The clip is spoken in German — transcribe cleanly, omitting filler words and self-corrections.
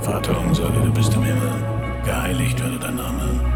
Vater unser, der du bist im Himmel, geheiligt werde dein Name.